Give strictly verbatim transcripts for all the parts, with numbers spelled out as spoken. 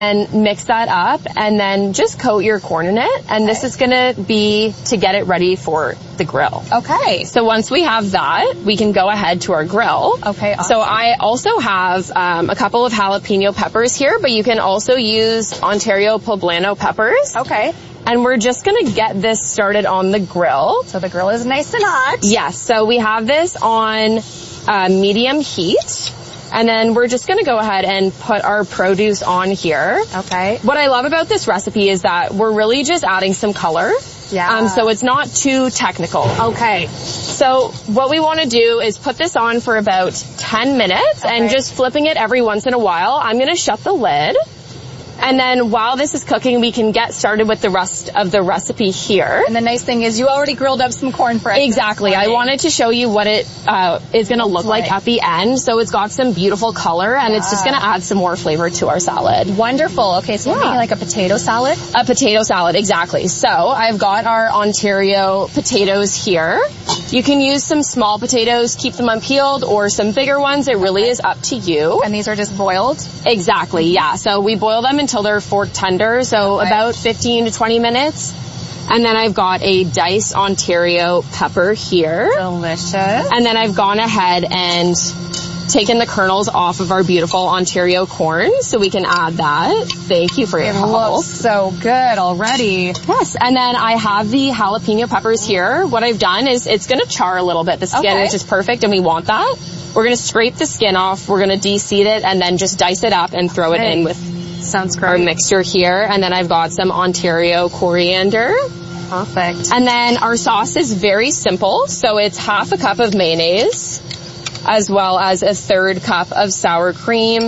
and mix that up and then just coat your corn in it. And okay. This is going to be to get it ready for the grill. Okay. So once we have that, we can go ahead to our grill. Okay. Awesome. So I also have um, a couple of jalapeno peppers here, but you can also use Ontario poblano peppers. Okay. And we're just going to get this started on the grill. So the grill is nice and hot. Yes. So we have this on uh, medium heat. And then we're just going to go ahead and put our produce on here. Okay. What I love about this recipe is that we're really just adding some color. Yeah. Um, so it's not too technical. Okay. So what we want to do is put this on for about ten minutes okay. and just flipping it every once in a while. I'm going to shut the lid. And then while this is cooking, we can get started with the rest of the recipe here. And the nice thing is you already grilled up some corn for us. Exactly. I wanted to show you what it uh, is going to look like. like at the end. So it's got some beautiful color, and yeah. it's just going to add some more flavor to our salad. Wonderful. Okay, so yeah. we're making like a potato salad? A potato salad, exactly. So I've got our Ontario potatoes here. You can use some small potatoes, keep them unpeeled, or some bigger ones. It really is up to you. And these are just boiled? Exactly, yeah. So we boil them until they're fork tender, so okay. about fifteen to twenty minutes. And then I've got a diced Ontario pepper here. Delicious. And then I've gone ahead and taken the kernels off of our beautiful Ontario corn, so we can add that. Thank you for your help. It looks so good already. Yes, and then I have the jalapeno peppers here. What I've done is it's going to char a little bit. The skin, okay. which is perfect, and we want that. We're going to scrape the skin off. We're going to de-seed it, and then just dice it up and throw okay. it in with Sounds great. our mixture here. And then I've got some Ontario coriander. Perfect. And then our sauce is very simple. So it's half a cup of mayonnaise, as well as a third cup of sour cream.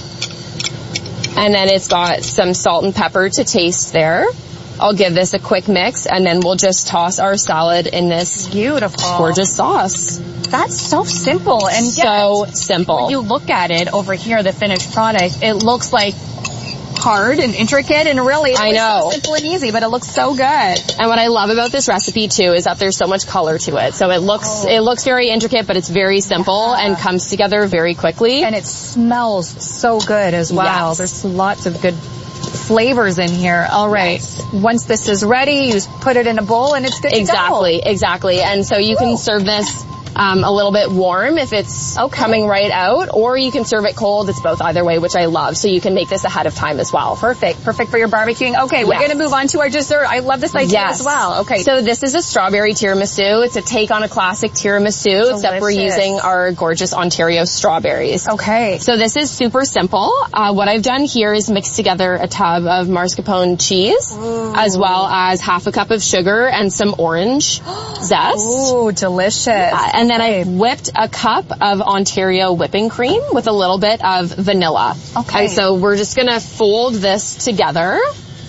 And then it's got some salt and pepper to taste there. I'll give this a quick mix, and then we'll just toss our salad in this beautiful, gorgeous sauce. That's so simple. And so yet, simple. When you look at it over here, the finished product, it looks like hard and intricate, and really I know. So simple and easy, but it looks so good. And what I love about this recipe too is that there's so much color to it. So it looks oh. it looks very intricate, but it's very simple yeah. and comes together very quickly. And it smells so good as well. Yes. There's lots of good flavors in here. All right. Yes. Once this is ready, you just put it in a bowl and it's good exactly, to go. Exactly, exactly. And so you can serve this Um, a little bit warm if it's okay. coming right out, or you can serve it cold. It's both either way, which I love. So you can make this ahead of time as well. Perfect. Perfect for your barbecuing. Okay, we're yes. going to move on to our dessert. I love this idea yes. as well. Okay. So this is a strawberry tiramisu. It's a take on a classic tiramisu, Delicious. Except we're using our gorgeous Ontario strawberries. Okay. So this is super simple. Uh, what I've done here is mix together a tub of mascarpone cheese, Ooh. As well as half a cup of sugar and some orange zest. Ooh, delicious. Uh, and then I whipped a cup of Ontario whipping cream with a little bit of vanilla. Okay. And so we're just going to fold this together.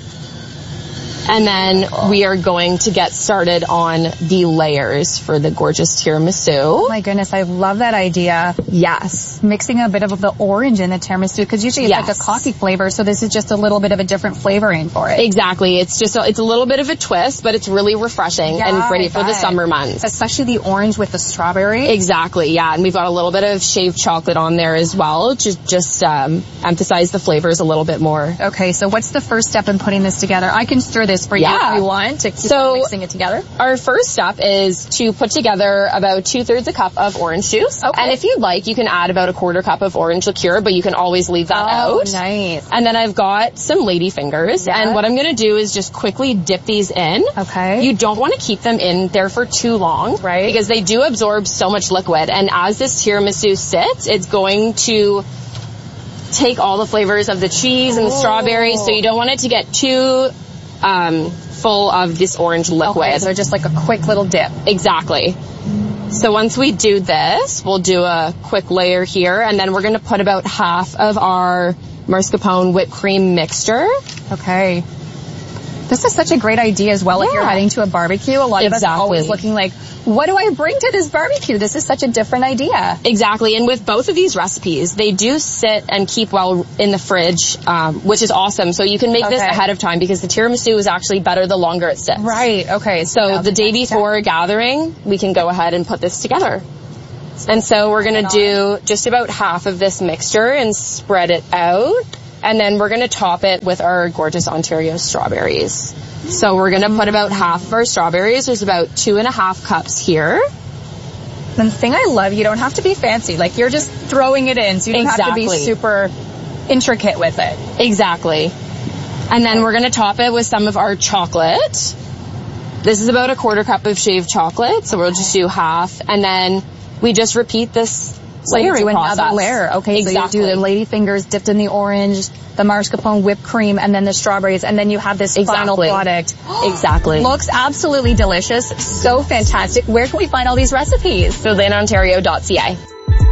And then we are going to get started on the layers for the gorgeous tiramisu. Oh my goodness, I love that idea. Yes. Mixing a bit of the orange in the tiramisu, because usually it's yes. like a coffee flavor, so this is just a little bit of a different flavoring for it. Exactly. It's just a, it's a little bit of a twist, but it's really refreshing yeah, and great for the summer months. Especially the orange with the strawberry. Exactly, yeah. And we've got a little bit of shaved chocolate on there as well, just, just um, emphasize the flavors a little bit more. Okay, so what's the first step in putting this together? I can stir this for yeah. you if you want to keep so, mixing it together. Our first step is to put together about two-thirds a cup of orange juice. Okay. And if you'd like, you can add about a quarter cup of orange liqueur, but you can always leave that oh, out. Nice. And then I've got some lady fingers. Yeah. And what I'm going to do is just quickly dip these in. Okay. You don't want to keep them in there for too long. Right. Because they do absorb so much liquid. And as this tiramisu sits, it's going to take all the flavors of the cheese and the strawberries, so you don't want it to get too um, full of this orange liquid. Okay, so just like a quick little dip. Exactly. So once we do this, we'll do a quick layer here, and then we're going to put about half of our mascarpone whipped cream mixture. Okay. This is such a great idea as well. Yeah. If you're heading to a barbecue, a lot exactly. of us are always looking like, what do I bring to this barbecue? This is such a different idea. Exactly. And with both of these recipes, they do sit and keep well in the fridge, um, which is awesome. So you can make okay. this ahead of time, because the tiramisu is actually better the longer it sits. Right. Okay. So yeah, the day before step. gathering, we can go ahead and put this together. And so we're going to do just about half of this mixture and spread it out. And then we're going to top it with our gorgeous Ontario strawberries. So we're going to put about half of our strawberries. There's about two and a half cups here. And the thing I love, you don't have to be fancy. Like, you're just throwing it in, so you don't exactly. have to be super intricate with it. Exactly. And then we're going to top it with some of our chocolate. This is about a quarter cup of shaved chocolate, so we'll just do half. And then we just repeat this layering so process. Another layer. Okay, exactly. So you do the lady fingers dipped in the orange, the mascarpone whipped cream, and then the strawberries, and then you have this exactly. final product. Exactly. Looks absolutely delicious. So fantastic. Where can we find all these recipes? So lynn ontario dot c a.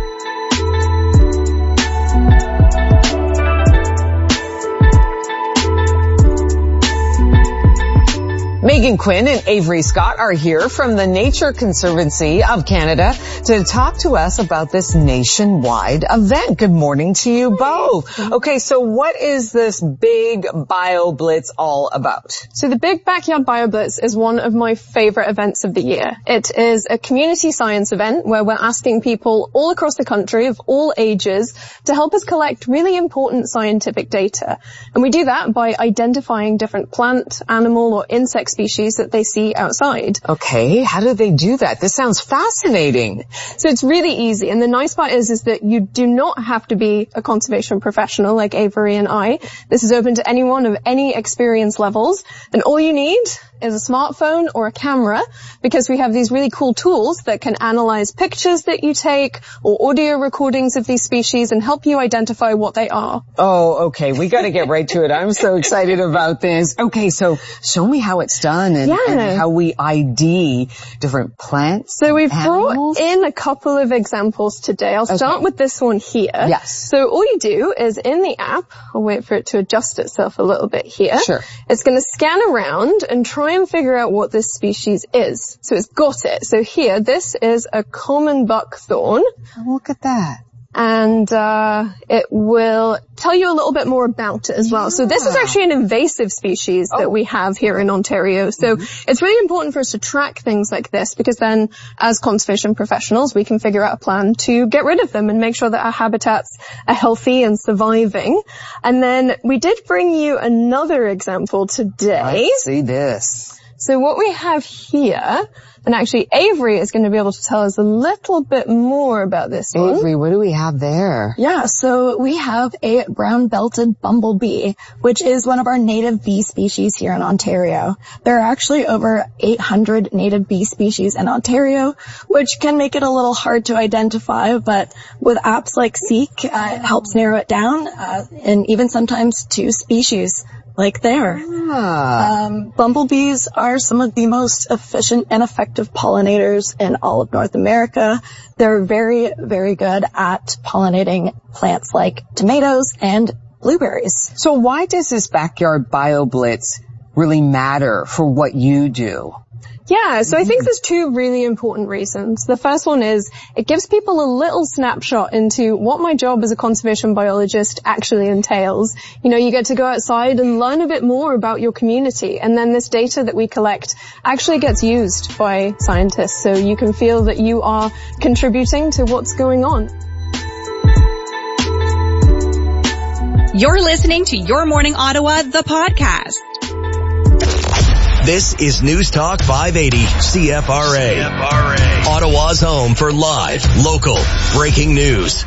Megan Quinn and Avery Scott are here from the Nature Conservancy of Canada to talk to us about this nationwide event. Good morning to you both. Okay, so what is this big BioBlitz all about? So the Big Backyard BioBlitz is one of my favorite events of the year. It is a community science event where we're asking people all across the country of all ages to help us collect really important scientific data. And we do that by identifying different plant, animal, or insect species that they see outside. Okay, how do they do that? This sounds fascinating. So it's really easy, and the nice part is is that you do not have to be a conservation professional like Avery and I. This is open to anyone of any experience levels, and all you need is a smartphone or a camera, because we have these really cool tools that can analyze pictures that you take or audio recordings of these species and help you identify what they are. Oh, okay, we got to get right to it. I'm so excited about this. Okay, so show me how it's done and, yeah. and how we I D different plants. So we've animals. brought in a couple of examples today. I'll start okay. with this one here. Yes. So all you do is in the app, I'll wait for it to adjust itself a little bit here. Sure. It's going to scan around and try and figure out what this species is. So it's got it. So here, this is a common buckthorn. Look at that. And uh it will tell you a little bit more about it as well. Yeah. So this is actually an invasive species that oh. we have here in Ontario. So mm-hmm. it's really important for us to track things like this, because then as conservation professionals, we can figure out a plan to get rid of them and make sure that our habitats are healthy and surviving. And then we did bring you another example today. Let's see this. So what we have here, and actually Avery is going to be able to tell us a little bit more about this one. Avery, what do we have there? Yeah, so we have a brown-belted bumblebee, which is one of our native bee species here in Ontario. There are actually over eight hundred native bee species in Ontario, which can make it a little hard to identify, but with apps like Seek, uh, it helps narrow it down, uh, and even sometimes two species. Like there. Ah. Um, bumblebees are some of the most efficient and effective pollinators in all of North America. They're very, very good at pollinating plants like tomatoes and blueberries. So why does this Backyard BioBlitz really matter for what you do? Yeah, so I think there's two really important reasons. The first one is it gives people a little snapshot into what my job as a conservation biologist actually entails. You know, you get to go outside and learn a bit more about your community, and then this data that we collect actually gets used by scientists, so you can feel that you are contributing to what's going on. You're listening to Your Morning Ottawa, the podcast. This is News Talk five eighty C F R A. C F R A. Ottawa's home for live, local, breaking news.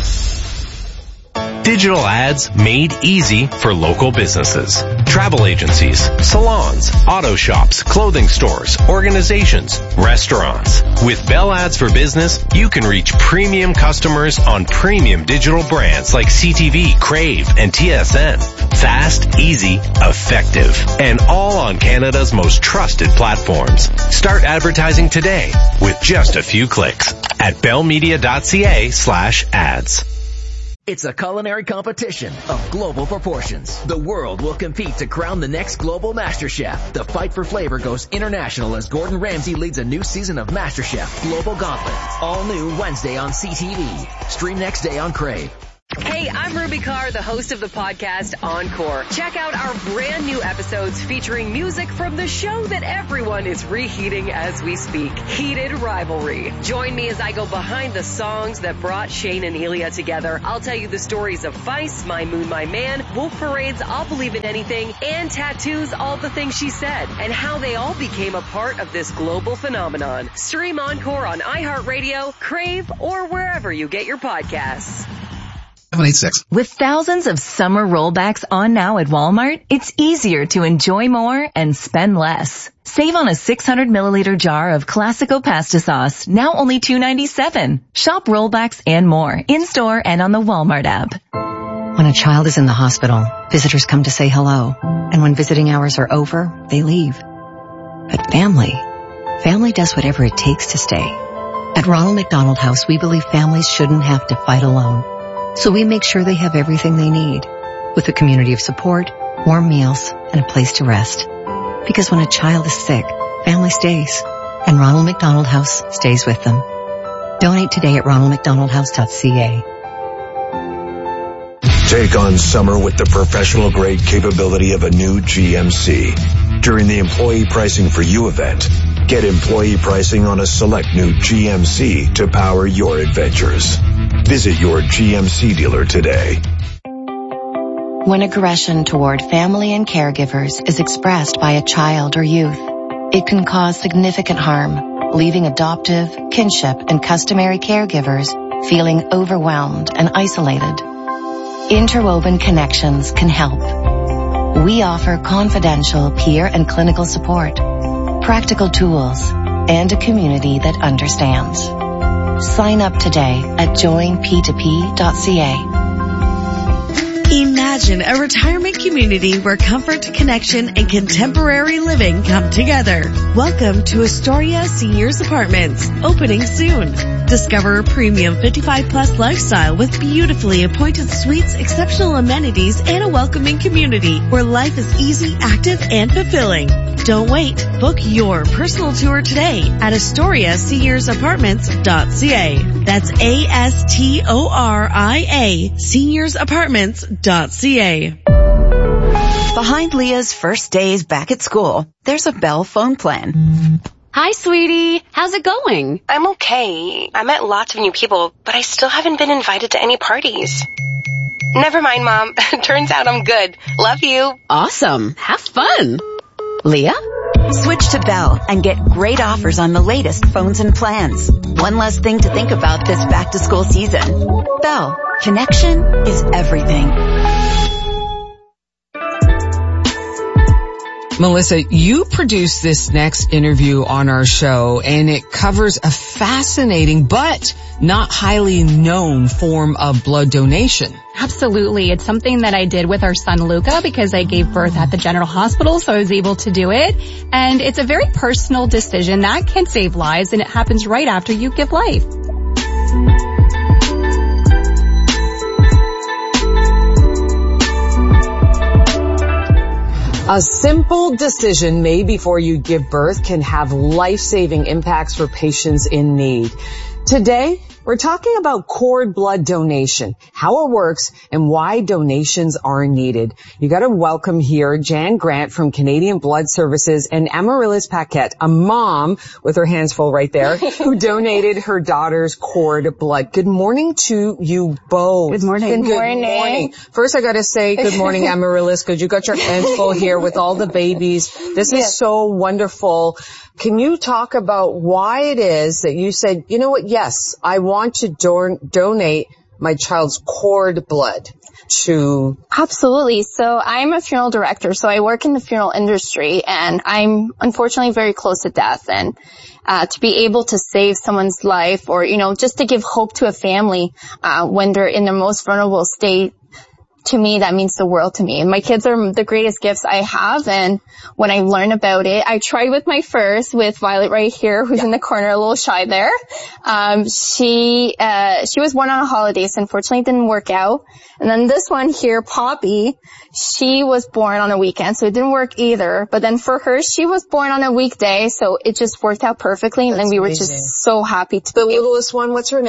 Digital ads made easy for local businesses. Travel agencies, salons, auto shops, clothing stores, organizations, restaurants. With Bell Ads for Business, you can reach premium customers on premium digital brands like C T V, Crave, and T S N. Fast, easy, effective, and all on Canada's most trusted platforms. Start advertising today with just a few clicks at bellmedia.ca slash ads. It's a culinary competition of global proportions. The world will compete to crown the next global MasterChef. The fight for flavor goes international as Gordon Ramsay leads a new season of MasterChef Global Gauntlet. All new Wednesday on C T V. Stream next day on Crave. Hey, I'm Ruby Carr, the host of the podcast Encore. Check out our brand new episodes featuring music from the show that everyone is reheating as we speak, Heated Rivalry. Join me as I go behind the songs that brought Shane and Elia together. I'll tell you the stories of Feist, My Moon, My Man, Wolf Parade's I'll Believe in Anything, and Tattoo's All the Things She Said, and how they all became a part of this global phenomenon. Stream Encore on iHeartRadio, Crave, or wherever you get your podcasts. seven eight six. With thousands of summer rollbacks on now at Walmart, it's easier to enjoy more and spend less. Save on a six hundred milliliter jar of Classico pasta sauce, now only two ninety-seven. Shop rollbacks and more in-store and on the Walmart app. When a child is in the hospital, visitors come to say hello. And when visiting hours are over, they leave. But family, family does whatever it takes to stay. At Ronald McDonald House, we believe families shouldn't have to fight alone. So we make sure they have everything they need, with a community of support, warm meals, and a place to rest. Because when a child is sick, family stays, and Ronald McDonald House stays with them. Donate today at ronald mcdonald house dot c a. Take on summer with the professional-grade capability of a new G M C. During the Employee Pricing for You event, get employee pricing on a select new G M C to power your adventures. Visit your G M C dealer today. When aggression toward family and caregivers is expressed by a child or youth, it can cause significant harm, leaving adoptive, kinship, and customary caregivers feeling overwhelmed and isolated. Interwoven Connections can help. We offer confidential peer and clinical support, practical tools, and a community that understands. Sign up today at join p two p dot c a. Imagine a retirement community where comfort, connection, and contemporary living come together. Welcome to Astoria Seniors Apartments, opening soon. Discover a premium fifty-five plus lifestyle with beautifully appointed suites, exceptional amenities, and a welcoming community where life is easy, active, and fulfilling. Don't wait. Book your personal tour today at astoria seniors apartments dot c a. That's A S T O R I A, seniors apartments dot c a. Behind Leah's first days back at school, there's a Bell phone plan. Hi, sweetie. How's it going? I'm okay. I met lots of new people, but I still haven't been invited to any parties. Never mind, Mom. Turns out I'm good. Love you. Awesome. Have fun. Leah? Switch to Bell and get great offers on the latest phones and plans. One less thing to think about this back-to-school season. Bell. Connection is everything. Melissa, you produced this next interview on our show, and it covers a fascinating but not highly known form of blood donation. Absolutely. It's something that I did with our son Luca because I gave birth at the General Hospital, so I was able to do it. And it's a very personal decision that can save lives, and it happens right after you give life. A simple decision made before you give birth can have life-saving impacts for patients in need. Today, we're talking about cord blood donation, how it works, and why donations are needed. You got to welcome here Jan Grant from Canadian Blood Services and Amaryllis Paquette, a mom with her hands full right there, who donated her daughter's cord blood. Good morning to you both. Good morning. Good, good morning. morning. First, I got to say good morning, Amaryllis, because you got your hands full here with all the babies. This is yes. so wonderful. Can you talk about why it is that you said, you know what, yes, I want to don- donate my child's cord blood to... Absolutely. So I'm a funeral director, so I work in the funeral industry, and I'm unfortunately very close to death. And uh to be able to save someone's life, or, you know, just to give hope to a family uh when they're in their most vulnerable state, to me, that means the world to me. And my kids are the greatest gifts I have. And when I learned about it, I tried with my first, with Violet right here, who's yeah. in the corner, a little shy there. Um, she, uh, she was born on a holiday, so unfortunately it didn't work out. And then this one here, Poppy, she was born on a weekend, so it didn't work either. But then for her, she was born on a weekday, so it just worked out perfectly. That's and then we amazing. were just so happy to. The littlest one, what's her name?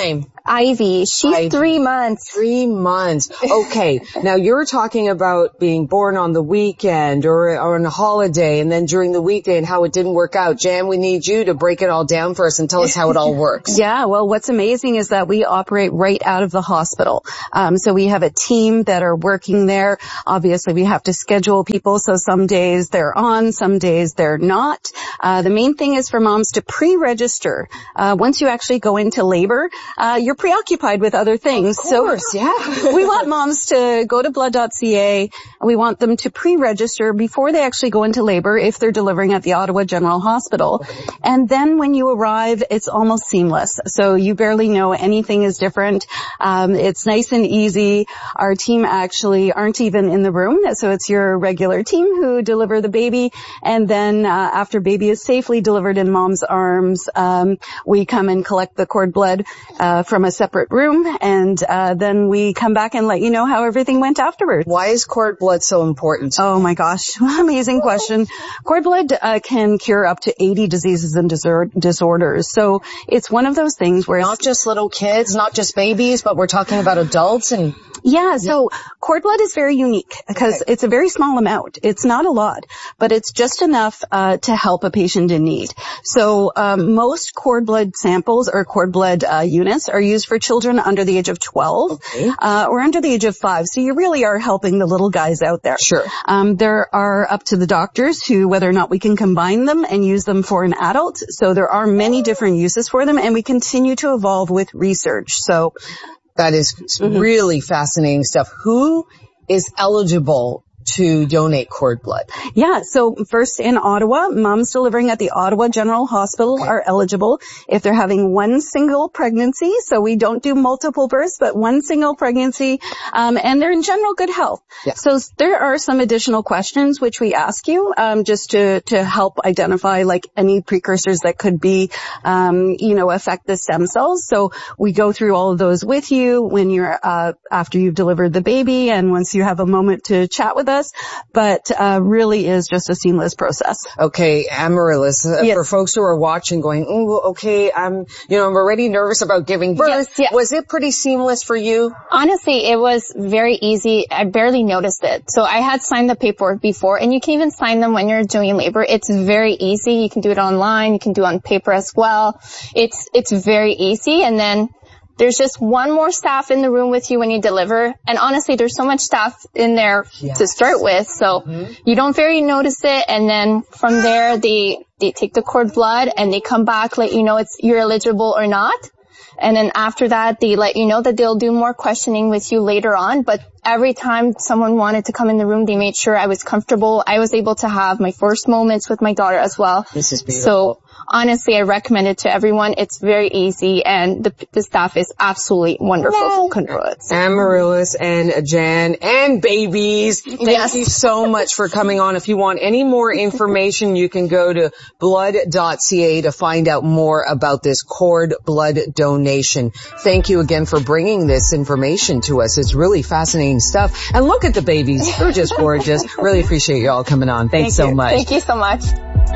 Ivy. She's Ivy. three months. Three months. Okay. Now you're talking about being born on the weekend or, or on a holiday and then during the weekday and how it didn't work out. Jan, we need you to break it all down for us and tell us how it all works. Yeah. Well, what's amazing is that we operate right out of the hospital. Um, so we have a team that are working there. Obviously we have to schedule people. So some days they're on, some days they're not. Uh, the main thing is for moms to pre-register. Uh, once you actually go into labor, uh, you're preoccupied with other things. Of course, so yeah. we want moms to go to blood dot c a. We want them to pre-register before they actually go into labor if they're delivering at the Ottawa General Hospital. Okay. And then when you arrive, it's almost seamless. So you barely know anything is different. Um, it's nice and easy. Our team actually aren't even in the room. So it's your regular team who deliver the baby. And then uh, after baby is safely delivered in mom's arms, um, we come and collect the cord blood uh, from a separate room, and uh, then we come back and let you know how everything went afterwards. Why is cord blood so important? Oh my gosh, amazing question. Cord blood uh, can cure up to eighty diseases and disor- disorders. So it's one of those things where not just little kids, not just babies, but we're talking about adults and yeah. So cord blood is very unique because okay. it's a very small amount. It's not a lot, but it's just enough uh, to help a patient in need. So um, most cord blood samples or cord blood uh, units are used for children under the age of twelve okay. uh, or under the age of five. So you really are helping the little guys out there. Sure. Um, there are up to the doctors who whether or not we can combine them and use them for an adult. So there are many different uses for them, and we continue to evolve with research. So that is mm-hmm. really fascinating stuff. Who is eligible to donate cord blood? Yeah, so first in Ottawa, moms delivering at the Ottawa General Hospital okay. are eligible if they're having one single pregnancy. So we don't do multiple births, but one single pregnancy, um, and they're in general good health. Yeah. So there are some additional questions which we ask you, um, just to, to help identify like any precursors that could be, um, you know, affect the stem cells. So we go through all of those with you when you're, uh, after you've delivered the baby and once you have a moment to chat with us. Us, but uh, really is just a seamless process. Okay, Amaryllis, uh, yes. for folks who are watching going, oh, okay, I'm, you know, I'm already nervous about giving birth. Yes, yes. Was it pretty seamless for you? Honestly, it was very easy. I barely noticed it. So I had signed the paperwork before, and you can even sign them when you're doing labor. It's very easy. You can do it online. You can do it on paper as well. It's, it's very easy. And then there's just one more staff in the room with you when you deliver. And honestly, there's so much staff in there yes. to start with. So mm-hmm. you don't very notice it. And then from there, they, they take the cord blood and they come back, let you know it's, you're eligible or not. And then after that, they let you know that they'll do more questioning with you later on. But every time someone wanted to come in the room, they made sure I was comfortable. I was able to have my first moments with my daughter as well. This is beautiful. So honestly, I recommend it to everyone. It's very easy, and the, the staff is absolutely wonderful. Congrats. Amaryllis and Jan and babies, thank yes. you so much for coming on. If you want any more information, you can go to blood dot c a to find out more about this cord blood donation. Thank you again for bringing this information to us. It's really fascinating stuff. And look at the babies. They're just gorgeous. Really appreciate you all coming on. Thanks Thank so you. much. Thank you so much.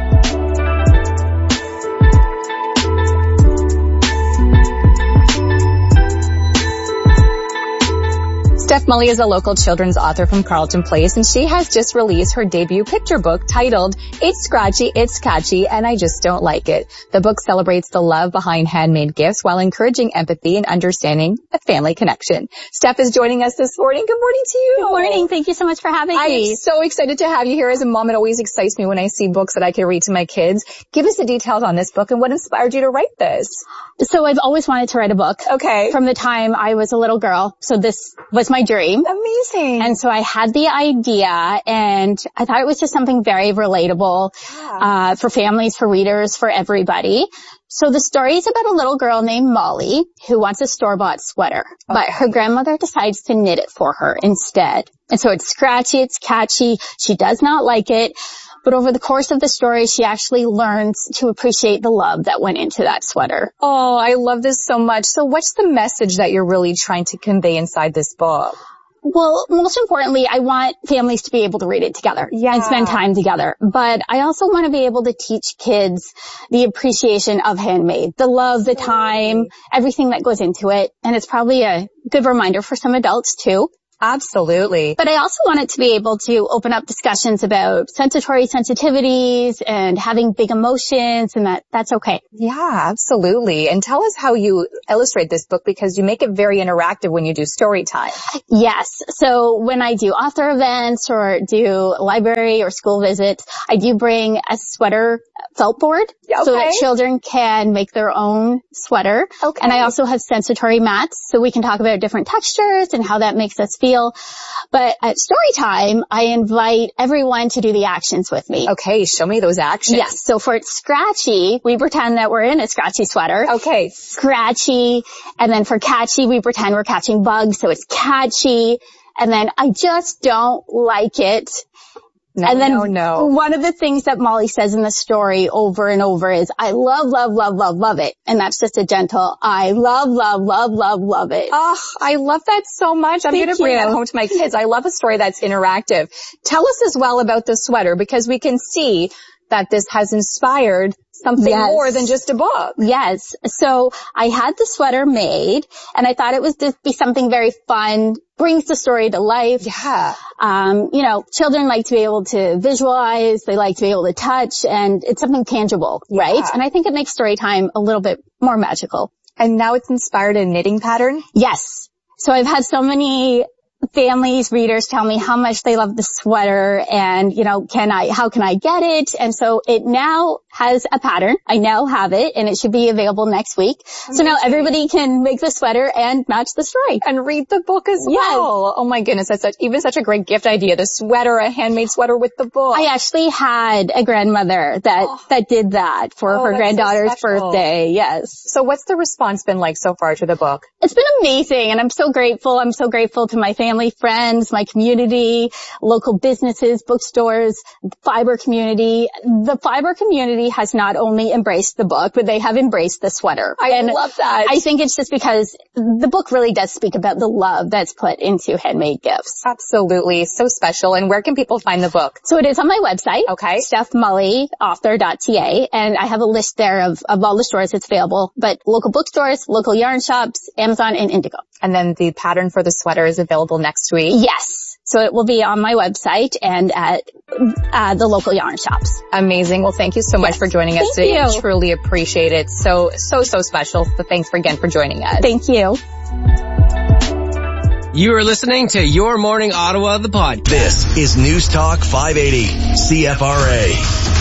Steph Mully is a local children's author from Carleton Place, and she has just released her debut picture book titled It's Scratchy, It's Catchy, and I Just Don't Like It. The book celebrates the love behind handmade gifts while encouraging empathy and understanding a family connection. Steph is joining us this morning. Good morning to you. Good morning. Thank you so much for having I'm me. I'm so excited to have you here. As a mom, it always excites me when I see books that I can read to my kids. Give us the details on this book and what inspired you to write this. So I've always wanted to write a book. Okay. From the time I was a little girl. So this was my dream. Amazing. And so I had the idea, and I thought it was just something very relatable, yeah. uh, for families, for readers, for everybody. So the story is about a little girl named Molly who wants a store-bought sweater, okay. but her grandmother decides to knit it for her instead. And so it's scratchy, it's catchy, she does not like it. But over the course of the story, she actually learns to appreciate the love that went into that sweater. Oh, I love this so much. So what's the message that you're really trying to convey inside this book? Well, most importantly, I want families to be able to read it together yeah. and spend time together. But I also want to be able to teach kids the appreciation of handmade, the love, the time, everything that goes into it. And it's probably a good reminder for some adults too. Absolutely. But I also want it to be able to open up discussions about sensory sensitivities and having big emotions, and that that's okay. Yeah, absolutely. And tell us how you illustrate this book, because you make it very interactive when you do story time. Yes. So when I do author events or do library or school visits, I do bring a sweater felt board okay. so that children can make their own sweater. Okay. And I also have sensory mats so we can talk about different textures and how that makes us feel. But at story time, I invite everyone to do the actions with me. Okay, show me those actions. Yes, so for Scratchy, we pretend that we're in a Scratchy sweater. Okay. Scratchy. And then for Catchy, we pretend we're catching bugs, so it's Catchy. And then I just don't like it. No, and then no, no. one of the things that Molly says in the story over and over is, I love, love, love, love, love it. And that's just a gentle, I love, love, love, love, love it. Oh, I love that so much. I'm going to bring that home to my kids. I love a story that's interactive. Tell us as well about the sweater, because we can see that this has inspired something yes. more than just a book. Yes. So I had the sweater made, and I thought it was to be something very fun, brings the story to life. Yeah. Um, you know, children like to be able to visualize, they like to be able to touch, and it's something tangible, yeah. right? And I think it makes story time a little bit more magical. And now it's inspired a knitting pattern? Yes. So I've had so many families, readers tell me how much they love the sweater, and, you know, can I, how can I get it? And so it now has a pattern. I now have it, and it should be available next week. Amazing. So now everybody can make the sweater and match the story. And read the book as yes. well. Oh my goodness, that's such, even such a great gift idea. The sweater, a handmade sweater with the book. I actually had a grandmother that, oh. that did that for oh, her granddaughter's so birthday. Yes. So what's the response been like so far to the book? It's been amazing, and I'm so grateful. I'm so grateful to my family. Family, friends, my community, local businesses, bookstores, fiber community. The fiber community has not only embraced the book, but they have embraced the sweater. I and love that. I think it's just because the book really does speak about the love that's put into handmade gifts. Absolutely. So special. And where can people find the book? So it is on my website. Okay. Steph Mully Author dot C A. And I have a list there of, of all the stores it's available, but local bookstores, local yarn shops, Amazon, and Indigo. And then the pattern for the sweater is available next week? Yes. So it will be on my website and at uh, the local yarn shops. Amazing. Well, thank you so much yes. for joining us thank today. You. I truly appreciate it. So, so, so special. So thanks for, again for joining us. Thank you. You are listening to Your Morning Ottawa, the podcast. This is News Talk five eighty C F R A.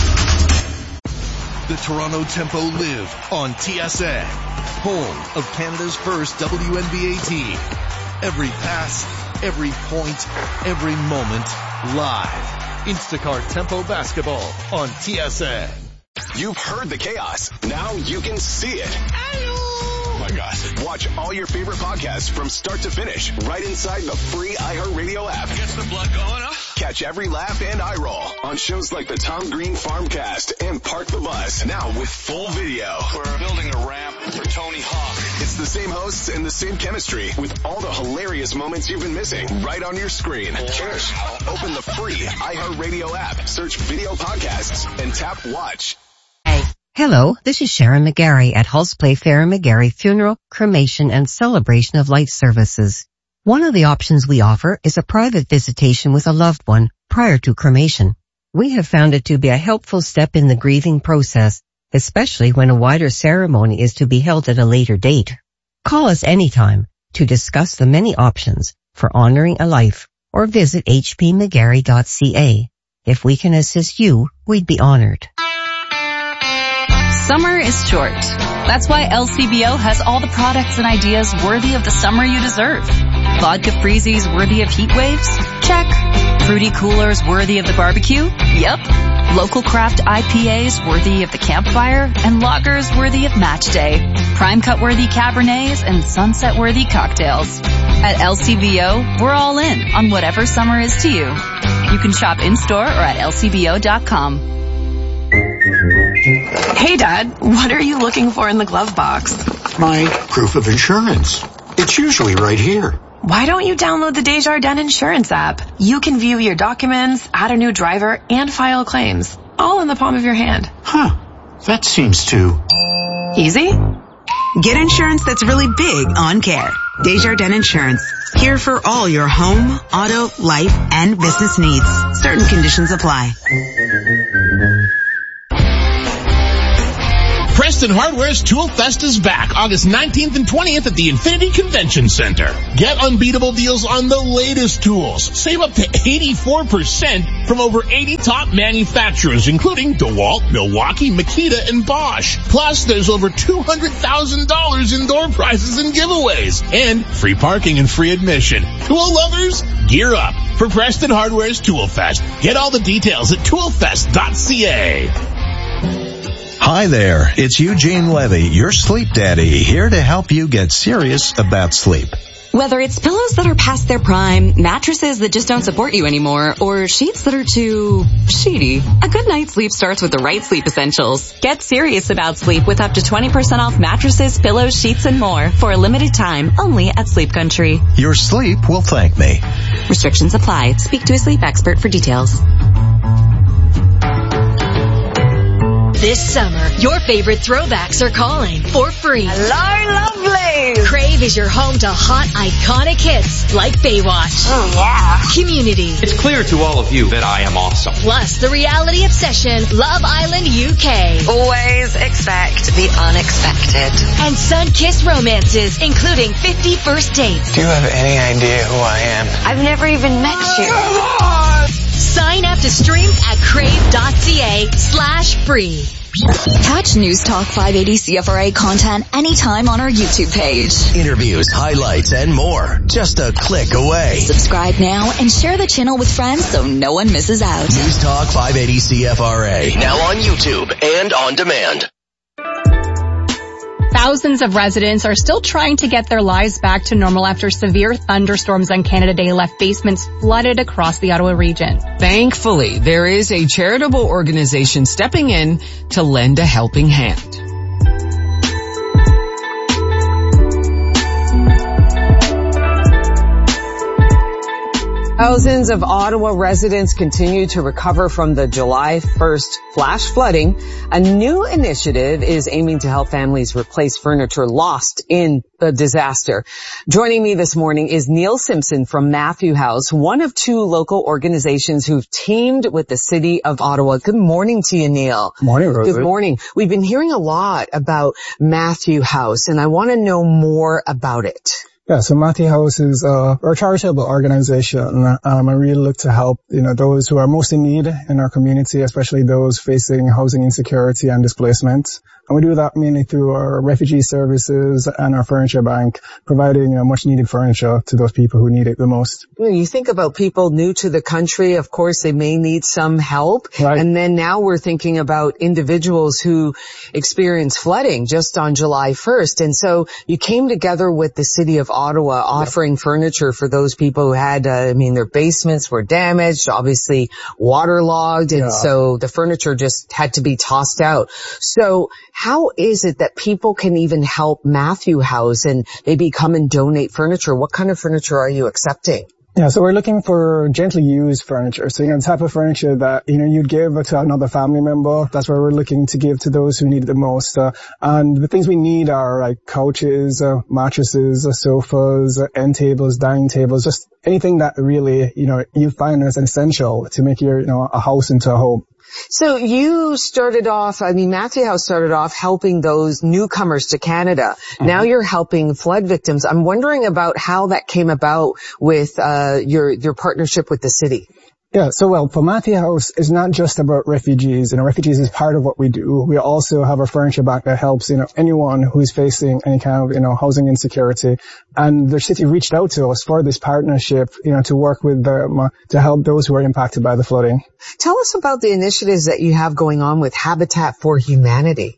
The Toronto Tempo live on T S N, home of Canada's first W N B A team. Every pass, every point, every moment, live. Instacart Tempo Basketball on T S N. You've heard the chaos. Now you can see it. Oh my gosh. Watch all your favorite podcasts from start to finish right inside the free iHeartRadio app. Gets the blood going, huh? Catch every laugh and eye roll on shows like the Tom Green Farmcast and Park the Bus. Now with full video. We're building a ramp for Tony Hawk. It's the same hosts and the same chemistry with all the hilarious moments you've been missing right on your screen. Cheers. Open the free iHeartRadio app, search video podcasts, and tap watch. Hello, this is Sharon McGarry at Hulse Playfair and McGarry Funeral, Cremation, and Celebration of Life Services. One of the options we offer is a private visitation with a loved one prior to cremation. We have found it to be a helpful step in the grieving process, especially when a wider ceremony is to be held at a later date. Call us anytime to discuss the many options for honoring a life or visit h p mcgarry dot c a. If we can assist you, we'd be honored. Summer is short. That's why L C B O has all the products and ideas worthy of the summer you deserve. Vodka freezies worthy of heat waves? Check. Fruity coolers worthy of the barbecue? Yep. Local craft I P As worthy of the campfire? And lagers worthy of match day. Prime cut worthy Cabernets and sunset worthy cocktails. At L C B O, we're all in on whatever summer is to you. You can shop in-store or at L C B O dot com. Hey, Dad, what are you looking for in the glove box? My proof of insurance. It's usually right here. why don't you download the Desjardins Insurance app? You can view your documents, add a new driver, and file claims, all in the palm of your hand. Huh. That seems too easy. Get insurance that's really big on care. Desjardins Insurance. Here for all your home, auto, life, and business needs. Certain conditions apply. Preston Hardware's Tool Fest is back August nineteenth and twentieth at the Infinity Convention Center. Get unbeatable deals on the latest tools. Save up to eighty-four percent from over eighty top manufacturers, including DeWalt, Milwaukee, Makita, and Bosch. Plus, there's over two hundred thousand dollars in door prizes and giveaways. And free parking and free admission. Tool lovers, gear up for Preston Hardware's Tool Fest. Get all the details at tool fest dot c a. Hi there, it's Eugene Levy, your sleep daddy, here to help you get serious about sleep. Whether it's pillows that are past their prime, mattresses that just don't support you anymore, or sheets that are too sheety, a good night's sleep starts with the right sleep essentials. Get serious about sleep with up to twenty percent off mattresses, pillows, sheets, and more for a limited time only at Sleep Country. Your sleep will thank me. Restrictions apply. Speak to a sleep expert for details. This summer, your favorite throwbacks are calling for free. Hello, lovely! Crave is your home to hot, iconic hits like Baywatch. Oh, yeah. Community. It's clear to all of you that I am awesome. Plus the reality obsession, Love Island U K. Always expect the unexpected. And sun-kissed romances, including fifty First Dates. Do you have any idea who I am? I've never even met you. Come on! Sign up to stream at crave.ca slash free. Catch News Talk five eighty C F R A content anytime on our YouTube page. Interviews, highlights, and more. Just a click away. Subscribe now and share the channel with friends so no one misses out. News Talk five eighty C F R A. Now on YouTube and on demand. Thousands of residents are still trying to get their lives back to normal after severe thunderstorms on Canada Day left basements flooded across the Ottawa region. Thankfully, there is a charitable organization stepping in to lend a helping hand. Thousands of Ottawa residents continue to recover from the July first flash flooding. A new initiative is aiming to help families replace furniture lost in the disaster. Joining me this morning is Neil Simpson from Matthew House, one of two local organizations who've teamed with the City of Ottawa. Good morning to you, Neil. Morning, Rosie. Good morning. We've been hearing a lot about Matthew House, and I want to know more about it. Yeah, so Matthew House is uh, a charitable organization. Um, I really look to help, you know, those who are most in need in our community, especially those facing housing insecurity and displacement. And we do that mainly through our refugee services and our furniture bank, providing, you know, much needed furniture to those people who need it the most. When you think about people new to the country, of course, they may need some help. Right. And then now we're thinking about individuals who experience flooding just on July first. And so you came together with the City of Ottawa offering yep. furniture for those people who had, uh, I mean, their basements were damaged, obviously waterlogged. And yeah. so the furniture just had to be tossed out. So how is it that people can even help Matthew House and maybe come and donate furniture? What kind of furniture are you accepting? Yeah, so we're looking for gently used furniture. So, you know, the type of furniture that, you know, you'd give to another family member. That's what we're looking to give to those who need it the most. Uh, and the things we need are like couches, uh, mattresses, uh, sofas, uh, end tables, dining tables, just anything that really, you know, you find as an essential to make your, you know, a house into a home. So you started off, I mean, Matthew House started off helping those newcomers to Canada. Mm-hmm. Now you're helping flood victims. I'm wondering about how that came about with uh your your partnership with the city. Yeah, so well, for Matthew House, it's not just about refugees. You know, refugees is part of what we do. We also have a furniture bank that helps, you know, anyone who's facing any kind of, you know, housing insecurity. And the city reached out to us for this partnership, you know, to work with them, uh, to help those who are impacted by the flooding. Tell us about the initiatives that you have going on with Habitat for Humanity.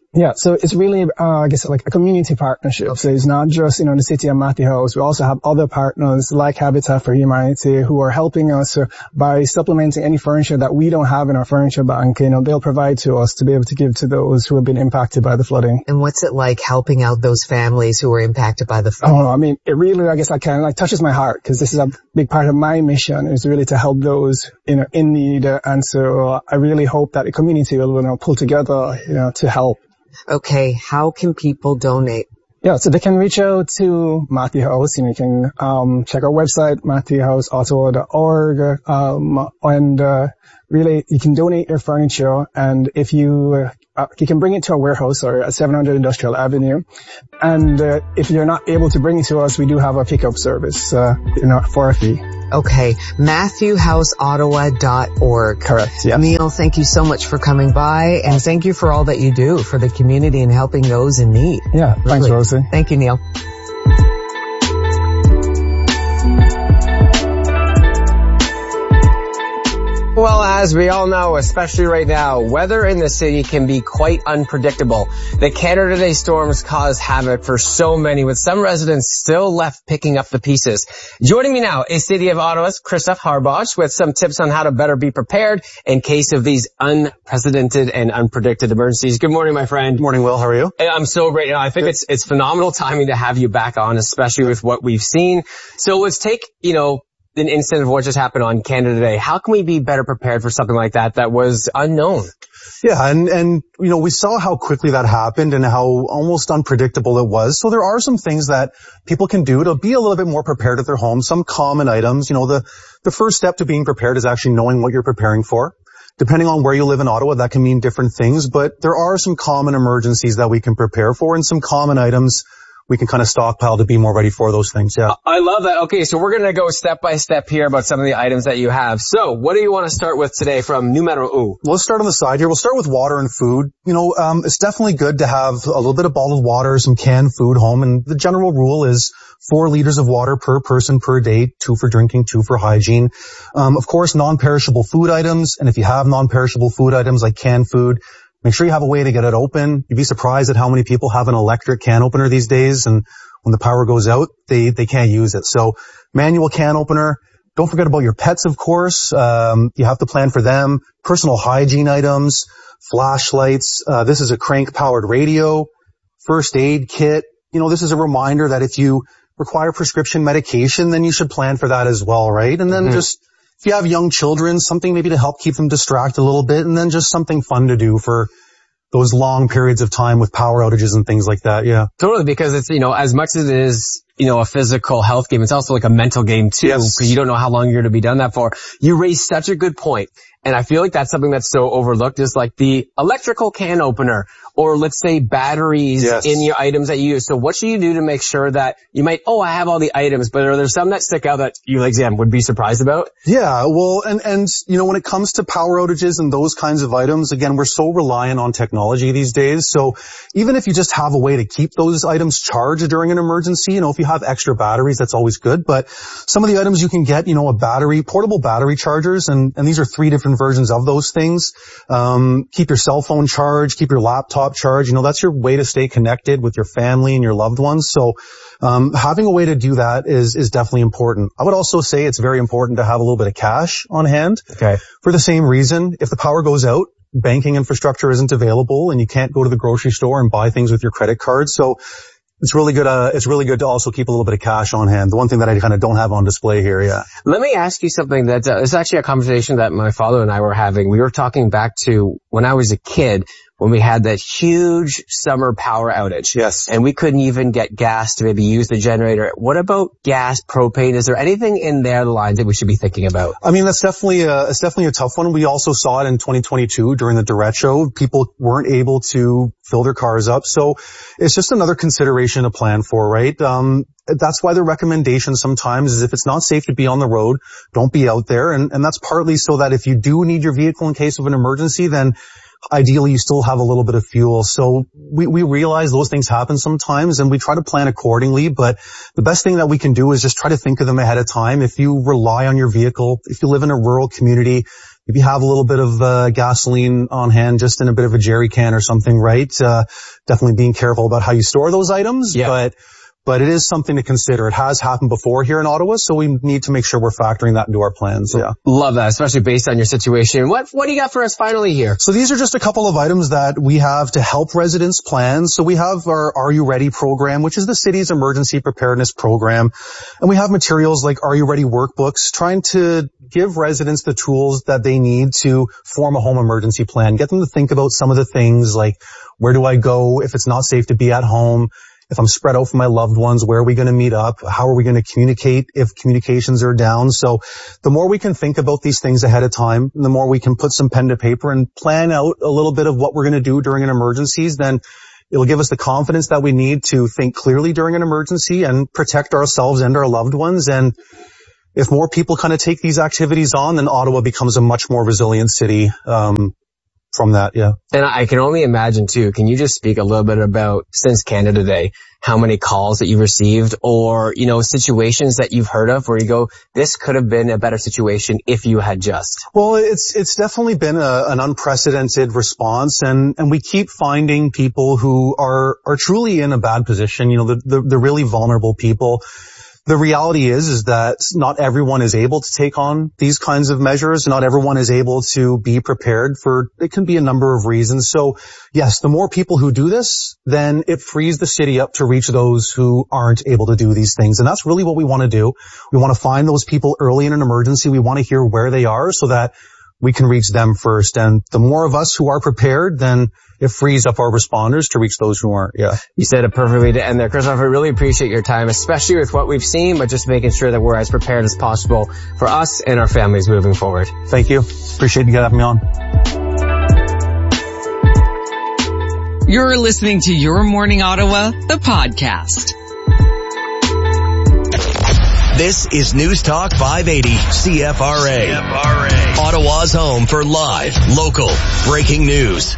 Yeah, so it's really, uh, I guess, like a community partnership. So it's not just, you know, the city of Matthew House. We also have other partners like Habitat for Humanity who are helping us uh, by supplementing any furniture that we don't have in our furniture bank. You know, they'll provide to us to be able to give to those who have been impacted by the flooding. And what's it like helping out those families who were impacted by the flooding? Oh, I mean, it really, I guess, like kind of like touches my heart because this is a big part of my mission is really to help those, you know, in need. And so I really hope that the community will, you know, pull together, you know, to help. Okay, how can people donate? Yeah, so they can reach out to Matthew House. You know, you can um check our website, matthew house ottawa dot org, um, and uh, really you can donate your furniture. And if you uh, you can bring it to our warehouse or at seven hundred Industrial Avenue. And uh, if you're not able to bring it to us, we do have a pickup service, uh, you know, for a fee. Okay, matthew house ottawa dot org. Correct, yeah. Neil, thank you so much for coming by, and thank you for all that you do for the community and helping those in need. Yeah, really. Thanks, Rosie. Thank you, Neil. Well, as we all know, especially right now, weather in the city can be quite unpredictable. The Canada Day storms cause havoc for so many, with some residents still left picking up the pieces. Joining me now is City of Ottawa's Christophe Harbosh with some tips on how to better be prepared in case of these unprecedented and unpredicted emergencies. Good morning, my friend. Good morning, Will. How are you? I'm so great. You know, I think Good. it's it's phenomenal timing to have you back on, especially with what we've seen. So let's take, you know, an instant of what just happened on Canada Day. How can we be better prepared for something like that that was unknown? Yeah, and, and, you know, we saw how quickly that happened and how almost unpredictable it was. So there are some things that people can do to be a little bit more prepared at their home, some common items. You know, the, the first step to being prepared is actually knowing what you're preparing for. Depending on where you live in Ottawa, that can mean different things, but there are some common emergencies that we can prepare for and some common items we can kind of stockpile to be more ready for those things, yeah. I love that. Okay, so we're going to go step by step here about some of the items that you have. So, what do you want to start with today from numero uno? Let's start on the side here. We'll start with water and food. You know, um, it's definitely good to have a little bit of bottled water, some canned food home, and the general rule is four liters of water per person per day, two for drinking, two for hygiene. Um, of course, non-perishable food items, and if you have non-perishable food items like canned food, make sure you have a way to get it open. You'd be surprised at how many people have an electric can opener these days, and when the power goes out, they, they can't use it. So manual can opener. Don't forget about your pets, of course. Um, you have to plan for them. Personal hygiene items, flashlights. Uh, this is a crank powered radio, first aid kit. You know, this is a reminder that if you require prescription medication, then you should plan for that as well, right? And then mm-hmm. just, if you have young children, something maybe to help keep them distracted a little bit, and then just something fun to do for those long periods of time with power outages and things like that, yeah. Totally, because it's, you know, as much as it is, you know, a physical health game, it's also like a mental game too, because yes. you don't know how long you're going to be done that for. You raised such a good point. And I feel like that's something that's so overlooked is like the electrical can opener or let's say batteries yes. in your items that you use. So what should you do to make sure that you might, oh, I have all the items, but are there some that stick out that you, like, Sam, would be surprised about? Yeah, well, and, and, you know, when it comes to power outages and those kinds of items, again, we're so reliant on technology these days. So even if you just have a way to keep those items charged during an emergency, you know, if you have extra batteries, that's always good. But some of the items you can get, you know, a battery, portable battery chargers, and, and these are three different versions of those things. Um, keep your cell phone charged, keep your laptop charged. You know, that's your way to stay connected with your family and your loved ones. So, um, having a way to do that is, is definitely important. I would also say it's very important to have a little bit of cash on hand. Okay. For the same reason, if the power goes out, banking infrastructure isn't available and you can't go to the grocery store and buy things with your credit card. So, It's really good, uh, it's really good to also keep a little bit of cash on hand. The one thing that I kind of don't have on display here, yeah. Let me ask you something that, uh, it's actually a conversation that my father and I were having. We were talking back to when I was a kid, when we had that huge summer power outage. Yes. And we couldn't even get gas to maybe use the generator. What about gas, propane? Is there anything in there, the lines that we should be thinking about? I mean, that's definitely a, it's definitely a tough one. We also saw it in twenty twenty-two during the derecho. People weren't able to fill their cars up. So it's just another consideration to plan for, right? Um, that's why the recommendation sometimes is if it's not safe to be on the road, don't be out there. And, and that's partly so that if you do need your vehicle in case of an emergency, then ideally you still have a little bit of fuel. So we, we realize those things happen sometimes and we try to plan accordingly, but the best thing that we can do is just try to think of them ahead of time. If you rely on your vehicle, if you live in a rural community, if you have a little bit of uh, gasoline on hand, just in a bit of a jerry can or something, right? Uh, definitely being careful about how you store those items, yeah. but But it is something to consider. It has happened before here in Ottawa, so we need to make sure we're factoring that into our plans. Yeah. Love that, especially based on your situation. What what do you got for us finally here? So these are just a couple of items that we have to help residents plan. So we have our Are You Ready program, which is the city's emergency preparedness program. And we have materials like Are You Ready workbooks, trying to give residents the tools that they need to form a home emergency plan, get them to think about some of the things like, where do I go if it's not safe to be at home? If I'm spread out from my loved ones, where are we going to meet up? How are we going to communicate if communications are down? So the more we can think about these things ahead of time, the more we can put some pen to paper and plan out a little bit of what we're going to do during an emergency, then it'll give us the confidence that we need to think clearly during an emergency and protect ourselves and our loved ones. And if more people kind of take these activities on, then Ottawa becomes a much more resilient city. Um, From that, yeah. And I can only imagine too, can you just speak a little bit about, since Canada Day, how many calls that you've received or, you know, situations that you've heard of where you go, this could have been a better situation if you had just? Well, it's, it's definitely been a, an unprecedented response, and, and we keep finding people who are, are truly in a bad position, you know, the, the, the really vulnerable people. The reality is, is that not everyone is able to take on these kinds of measures. Not everyone is able to be prepared for, it can be a number of reasons. So yes, the more people who do this, then it frees the city up to reach those who aren't able to do these things. And that's really what we want to do. We want to find those people early in an emergency. We want to hear where they are so that we can reach them first. And the more of us who are prepared, then it frees up our responders to reach those who aren't. Yeah. You said it perfectly to end there. Christopher, I really appreciate your time, especially with what we've seen, but just making sure that we're as prepared as possible for us and our families moving forward. Thank you. Appreciate you having me on. You're listening to Your Morning Ottawa, the podcast. This is News Talk five eighty C F R A. C F R A. Ottawa's home for live, local, breaking news.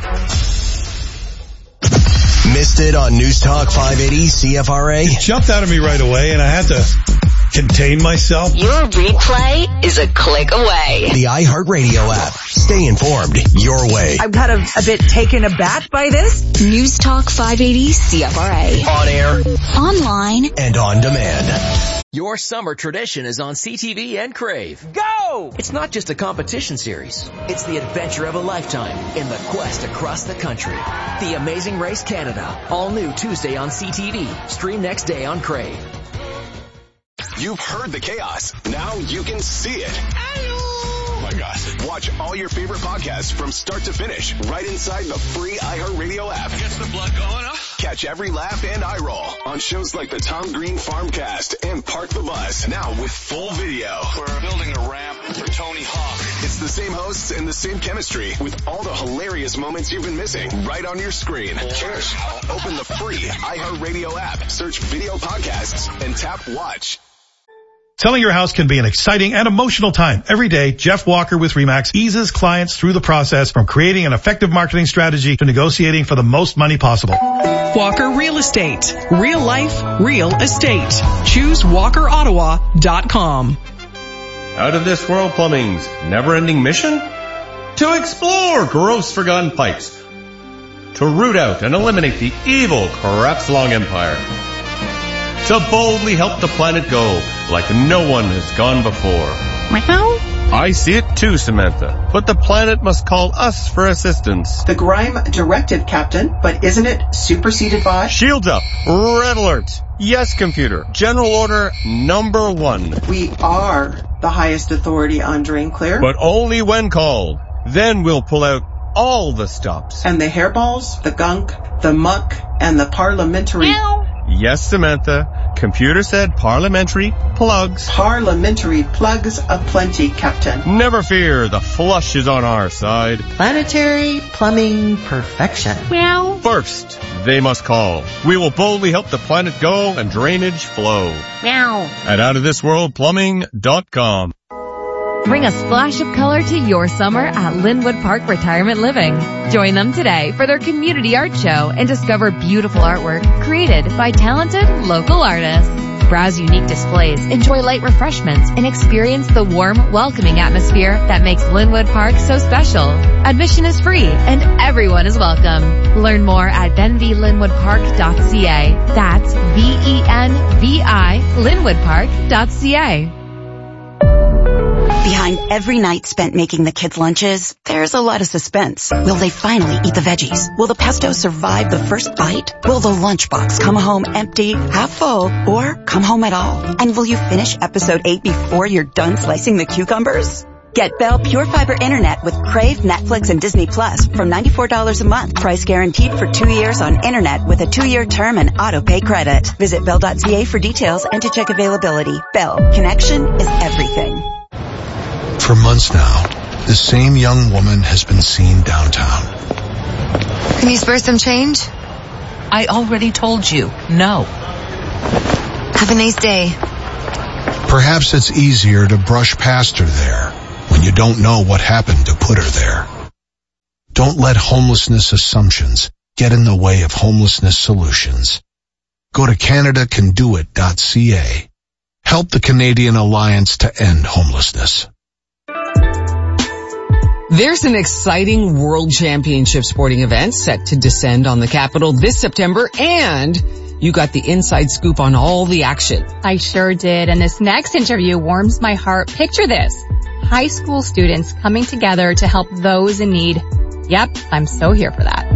Missed it on News Talk five eighty C F R A? It jumped out of me right away and I had to contain myself. Your replay is a click away. The iHeartRadio app. Stay informed your way. I'm kind of a bit taken aback by this. News Talk five eighty C F R A. On air. Online. And on demand. Your summer tradition is on C T V and Crave. Go! It's not just a competition series. It's the adventure of a lifetime in the quest across the country. The Amazing Race Canada. All new Tuesday on C T V. Stream next day on Crave. You've heard the chaos. Now you can see it. Oh my gosh. Watch all your favorite podcasts from start to finish right inside the free iHeartRadio app. Gets the blood going, huh? Catch every laugh and eye roll on shows like the Tom Green Farmcast and Park the Bus. Now with full video. We're building a ramp for Tony Hawk. It's the same hosts and the same chemistry with all the hilarious moments you've been missing right on your screen. Cheers. Open the free iHeartRadio app, search video podcasts, and tap watch. Selling your house can be an exciting and emotional time. Every day, Jeff Walker with RE/MAX eases clients through the process from creating an effective marketing strategy to negotiating for the most money possible. Walker Real Estate. Real life, real estate. Choose walker ottawa dot com. Out of This World Plumbing's never-ending mission? To explore gross forgotten pipes. To root out and eliminate the evil Crapslong Empire. To boldly help the planet go like no one has gone before. Meow. I see it too, Samantha. But the planet must call us for assistance. The Grime directive, Captain, but isn't it superseded by? Shields up. Red alert. Yes, computer. General order number one. We are the highest authority on drain clear. But only when called. Then we'll pull out all the stops. And the hairballs, the gunk, the muck, and the parliamentary... Meow. Yes, Samantha. Computer said parliamentary plugs. Parliamentary plugs aplenty, Captain. Never fear, the flush is on our side. Planetary plumbing perfection. Meow. First, they must call. We will boldly help the planet go and drainage flow. Meow. At out of this world plumbing dot com. Bring a splash of color to your summer at Linwood Park Retirement Living. Join them today for their community art show and discover beautiful artwork created by talented local artists. Browse unique displays, enjoy light refreshments, and experience the warm, welcoming atmosphere that makes Linwood Park so special. Admission is free and everyone is welcome. Learn more at benvi linwood park dot c a. That's V E N V I linwood park dot c a. Behind every night spent making the kids' lunches, there's a lot of suspense. Will they finally eat the veggies? Will the pesto survive the first bite? Will the lunchbox come home empty, half full, or come home at all? And will you finish episode eight before you're done slicing the cucumbers? Get Bell Pure Fiber Internet with Crave, Netflix, and Disney Plus from ninety-four dollars a month. Price guaranteed for two years on Internet with a two-year term and auto-pay credit. Visit bell dot c a for details and to check availability. Bell. Connection is everything. For months now, the same young woman has been seen downtown. Can you spare some change? I already told you, no. Have a nice day. Perhaps it's easier to brush past her there when you don't know what happened to put her there. Don't let homelessness assumptions get in the way of homelessness solutions. Go to canada can do it dot c a. Help the Canadian Alliance to End Homelessness. There's an exciting World Championship sporting event set to descend on the capital this September, and you got the inside scoop on all the action. I sure did, and this next interview warms my heart. Picture this. High school students coming together to help those in need. Yep, I'm so here for that.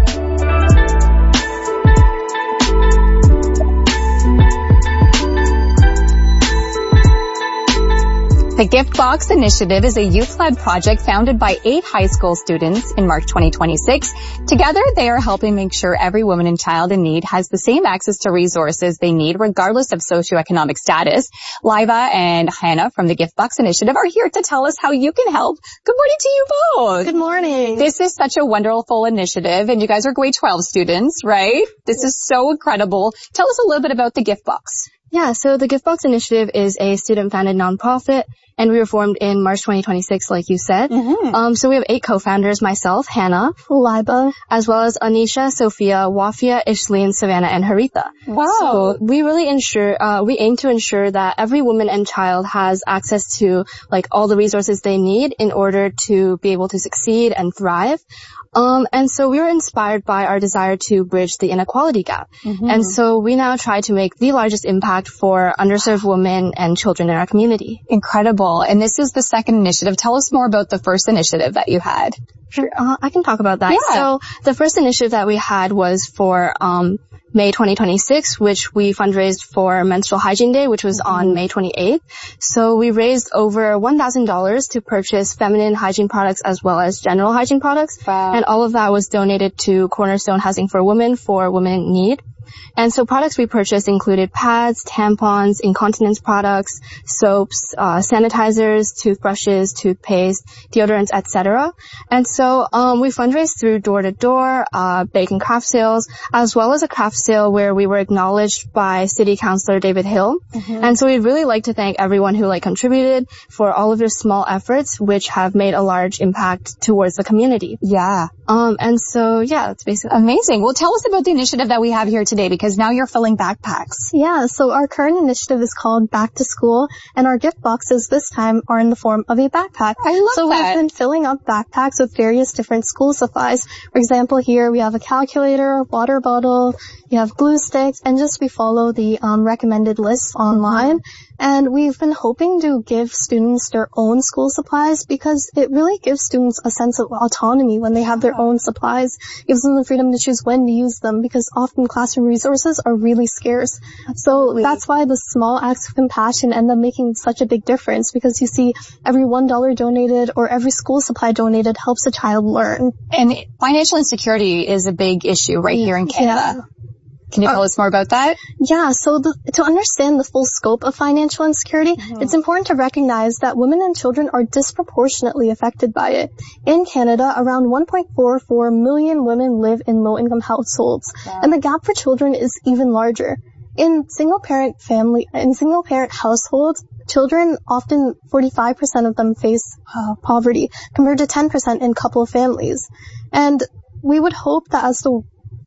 The Gift Box Initiative is a youth-led project founded by eight high school students in March twenty twenty-six. Together, they are helping make sure every woman and child in need has the same access to resources they need regardless of socioeconomic status. Liva and Hannah from the Gift Box Initiative are here to tell us how you can help. Good morning to you both. Good morning. This is such a wonderful initiative, and you guys are grade twelve students, right? This is so incredible. Tell us a little bit about the Gift Box. Yeah, so the Gift Box Initiative is a student-founded nonprofit, and we were formed in March twenty twenty-six, like you said. Mm-hmm. Um, so we have eight co-founders, myself, Hannah, Liba, as well as Anisha, Sophia, Wafia, Ishleen, Savannah, and Haritha. Wow. So we really ensure, uh, we aim to ensure that every woman and child has access to, like, all the resources they need in order to be able to succeed and thrive. Um, and so we were inspired by our desire to bridge the inequality gap. Mm-hmm. And so we now try to make the largest impact for underserved women and children in our community. Incredible. And this is the second initiative. Tell us more about the first initiative that you had. Sure. Uh, I can talk about that. Yeah. So the first initiative that we had was for, um, May twenty twenty-six, which we fundraised for Menstrual Hygiene Day, which was mm-hmm. on May twenty-eighth. So we raised over one thousand dollars to purchase feminine hygiene products as well as general hygiene products. Wow. And all of that was donated to Cornerstone Housing for Women for Women in Need. And so products we purchased included pads, tampons, incontinence products, soaps, uh, sanitizers, toothbrushes, toothpaste, deodorants, et cetera. And so um we fundraised through door-to-door, uh bake and craft sales, as well as a craft sale where we were acknowledged by City Councilor David Hill. Mm-hmm. And so we'd really like to thank everyone who like contributed for all of your small efforts, which have made a large impact towards the community. Yeah. Um and so yeah, that's basically amazing. Well, tell us about the initiative that we have here today, because now you're filling backpacks. Yeah, so our current initiative is called Back to School, and our gift boxes this time are in the form of a backpack. I love so that. So we've been filling up backpacks with various different school supplies. For example, here we have a calculator, water bottle, you have glue sticks, and just we follow the um, recommended lists online. And we've been hoping to give students their own school supplies because it really gives students a sense of autonomy when they have their own supplies. It gives them the freedom to choose when to use them because often classroom resources are really scarce. Absolutely. So that's why the small acts of compassion end up making such a big difference, because you see every one dollar donated or every school supply donated helps a child learn. And financial insecurity is a big issue right here in Canada. Yeah. Can you tell us more about that? Yeah, so the, to understand the full scope of financial insecurity, mm-hmm. it's important to recognize that women and children are disproportionately affected by it. In Canada, around one point four four million women live in low-income households, wow. and the gap for children is even larger. In single-parent family, in single-parent households, children, often forty-five percent of them face uh, poverty, compared to ten percent in couple families. And we would hope that as the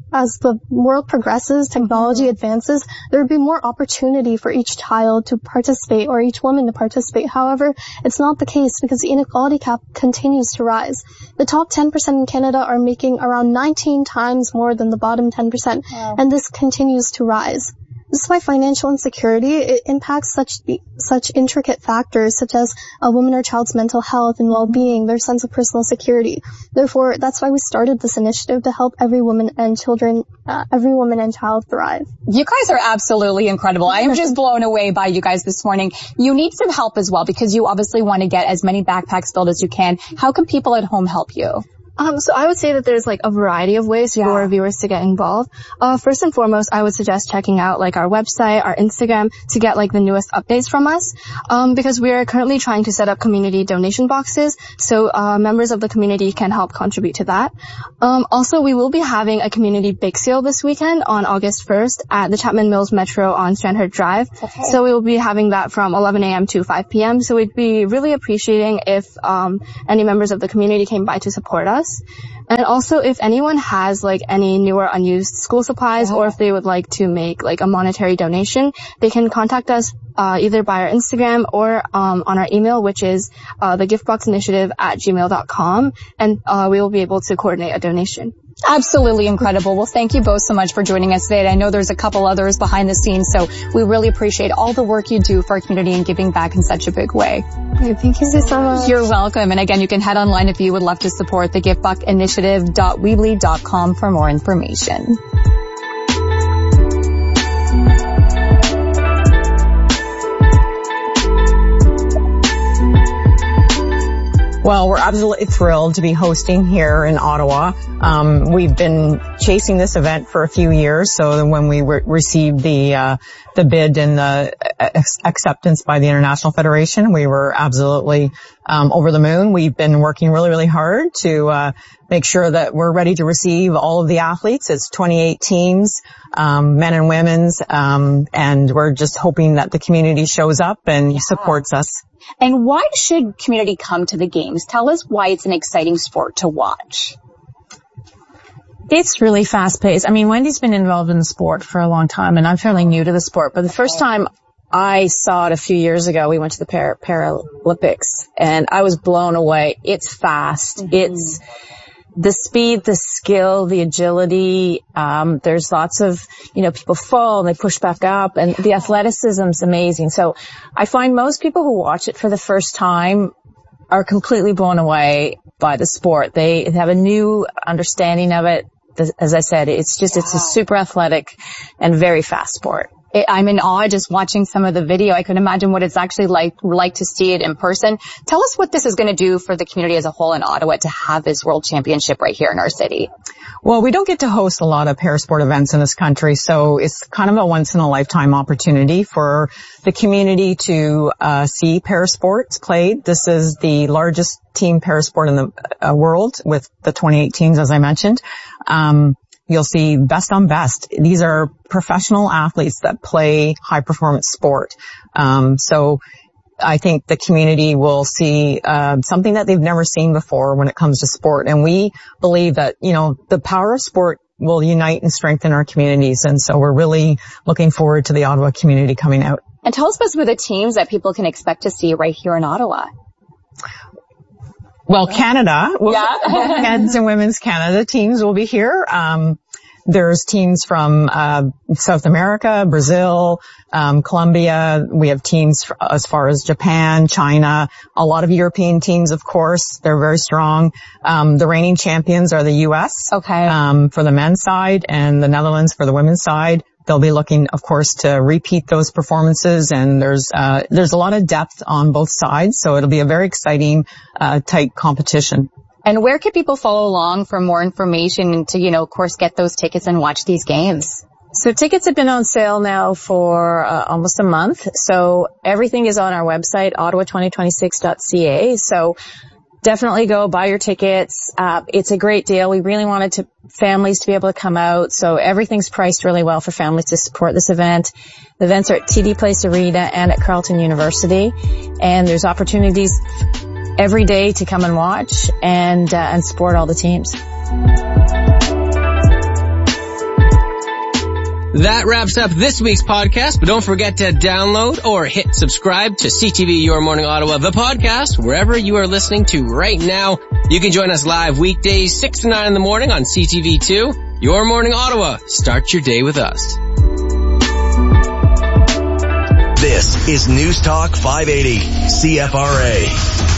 as the world progresses, technology mm-hmm. advances, there would be more opportunity for each child to participate or each woman to participate. However, it's not the case because the inequality gap continues to rise. The top ten percent in Canada are making around nineteen times more than the bottom ten percent, wow. and this continues to rise. Despite financial insecurity, it impacts such such intricate factors such as a woman or child's mental health and well-being, their sense of personal security. Therefore, that's why we started this initiative to help every woman and children, uh, every woman and child thrive. You guys are absolutely incredible. I am just blown away by you guys this morning. You need some help as well because you obviously want to get as many backpacks filled as you can. How can people at home help you? Um, so I would say that there's like a variety of ways for our viewers to get involved. Uh, first and foremost, I would suggest checking out like our website, our Instagram to get like the newest updates from us. Um, because we are currently trying to set up community donation boxes. So, uh, members of the community can help contribute to that. Um, also we will be having a community bake sale this weekend on August first at the Chapman Mills Metro on Strandherd Drive. Okay. So we will be having that from eleven a.m. to five p.m. So we'd be really appreciating if, um, any members of the community came by to support us. And also, if anyone has like any new or unused school supplies, or if they would like to make like a monetary donation, they can contact us uh, either by our Instagram or um, on our email, which is uh, the giftboxinitiative at gmail dot com, and uh, we will be able to coordinate a donation. Absolutely incredible. Well, thank you both so much for joining us today. I know there's a couple others behind the scenes, so we really appreciate all the work you do for our community and giving back in such a big way. Thank you so much. You're welcome. And again, you can head online if you would love to support the giftbox initiative dot weebly dot com for more information. Well, we're absolutely thrilled to be hosting here in Ottawa. Um, we've been chasing this event for a few years, so when we re- received the uh, the bid and the ex- acceptance by the International Federation, we were absolutely um, over the moon. We've been working really, really hard to uh, make sure that we're ready to receive all of the athletes. It's twenty-eight teams, um, men and women's, um, and we're just hoping that the community shows up and yeah. supports us. And why should community come to the games? Tell us why it's an exciting sport to watch. It's really fast paced. I mean, Wendy's been involved in the sport for a long time, and I'm fairly new to the sport. But the first time I saw it a few years ago, we went to the Par- Paralympics, and I was blown away. It's fast. Mm-hmm. It's the speed, the skill, the agility. Um, there's lots of, you know, people fall and they push back up, and the athleticism's amazing. So I find most people who watch it for the first time are completely blown away by the sport. They have a new understanding of it. As I said, it's just, it's a super athletic and very fast sport. It, I'm in awe just watching some of the video. I could imagine what it's actually like, like to see it in person. Tell us what this is going to do for the community as a whole in Ottawa to have this World Championship right here in our city. Well, we don't get to host a lot of parasport events in this country, so it's kind of a once-in-a-lifetime opportunity for the community to uh see parasports played. This is the largest team parasport in the uh, world with the twenty-eight teams, as I mentioned. Um You'll see best on best. These are professional athletes that play high performance sport. Um, so I think the community will see uh, something that they've never seen before when it comes to sport. And we believe that, you know, the power of sport will unite and strengthen our communities. And so we're really looking forward to the Ottawa community coming out. And tell us about some of the teams that people can expect to see right here in Ottawa. Well, Canada, yeah. men's and women's Canada teams will be here. Um, there's teams from uh South America, Brazil, um Colombia. We have teams f- as far as Japan, China, a lot of European teams, of course. They're very strong. Um the reigning champions are the U S Okay. Um for the men's side, and the Netherlands for the women's side. They'll be looking, of course, to repeat those performances, and there's uh there's a lot of depth on both sides, so it'll be a very exciting, uh tight competition. And where can people follow along for more information and to, you know, of course, get those tickets and watch these games? So tickets have been on sale now for uh, almost a month. So everything is on our website, ottawa twenty twenty-six dot c a. So definitely go buy your tickets. Uh, it's a great deal. We really wanted to families to be able to come out. So everything's priced really well for families to support this event. The events are at T D Place Arena and at Carleton University. And there's opportunities every day to come and watch and, uh, and support all the teams. That wraps up this week's podcast, but don't forget to download or hit subscribe to C T V Your Morning Ottawa, the podcast, wherever you are listening to right now. You can join us live weekdays six to nine in the morning on C T V two. Your Morning Ottawa. Start your day with us. This is News Talk five eighty C F R A.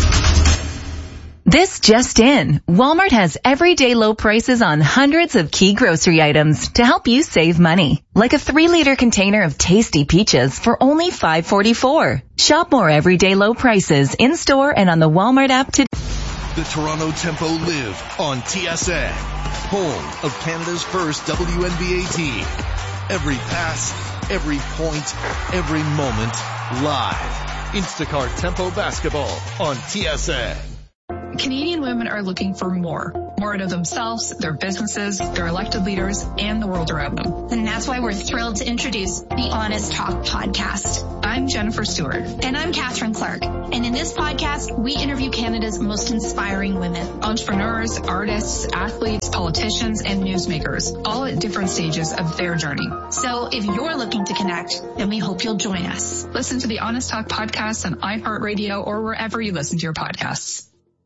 This just in. Walmart has everyday low prices on hundreds of key grocery items to help you save money. Like a three liter container of tasty peaches for only five forty-four. Shop more everyday low prices in store and on the Walmart app today. The Toronto Tempo live on T S N, home of Canada's first W N B A team. Every pass, every point, every moment, live. Instacart Tempo Basketball on T S N. Canadian women are looking for more. More out of themselves, their businesses, their elected leaders, and the world around them. And that's why we're thrilled to introduce the Honest Talk podcast. I'm Jennifer Stewart. And I'm Catherine Clark. And in this podcast, we interview Canada's most inspiring women. Entrepreneurs, artists, athletes, politicians, and newsmakers, all at different stages of their journey. So if you're looking to connect, then we hope you'll join us. Listen to the Honest Talk podcast on iHeartRadio or wherever you listen to your podcasts.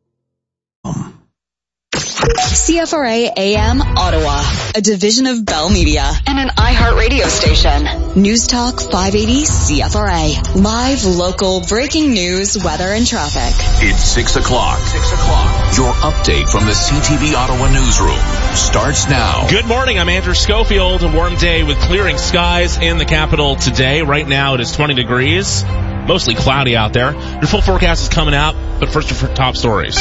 C F R A A M Ottawa, a division of Bell Media and an iHeartRadio station. News Talk five eighty C F R A. Live, local, breaking news, weather, and traffic. It's six o'clock. Six o'clock. Your update from the C T V Ottawa newsroom starts now. Good morning. I'm Andrew Schofield. A warm day with clearing skies in the capital today. Right now it is twenty degrees. Mostly cloudy out there. Your full forecast is coming out, but first your top stories.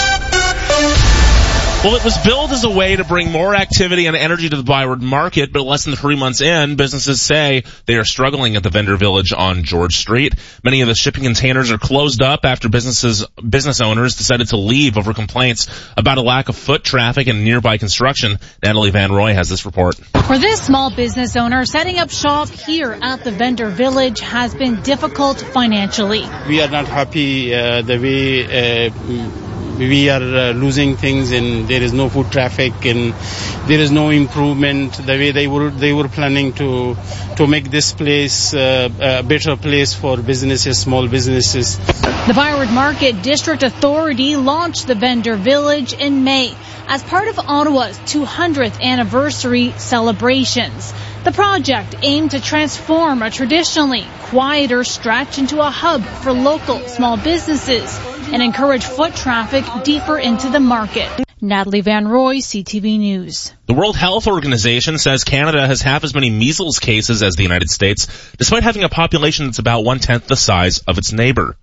Well, it was billed as a way to bring more activity and energy to the Byward Market, but less than three months in, businesses say they are struggling at the vendor village on George Street. Many of the shipping containers are closed up after businesses, business owners decided to leave over complaints about a lack of foot traffic and nearby construction. Natalie Van Roy has this report. For this small business owner, setting up shop here at the vendor village has been difficult financially. We are not happy uh, the way uh, we are uh, losing things, and there is no foot traffic, and there is no improvement the way they were they were planning to to make this place uh, a better place for businesses, small businesses. The Byward Market District Authority launched the vendor village in May as part of Ottawa's two hundredth anniversary celebrations. The project aimed to transform a traditionally quieter stretch into a hub for local small businesses and encourage foot traffic deeper into the market. Natalie Van Roy, C T V News. The World Health Organization says Canada has half as many measles cases as the United States, despite having a population that's about one-tenth the size of its neighbor.